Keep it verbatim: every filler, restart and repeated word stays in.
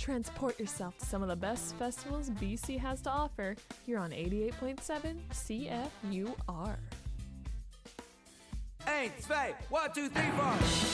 Transport yourself to some of the best festivals B C has to offer here on eighty-eight point seven C F U R. Eins, zwei, one, two, three, four.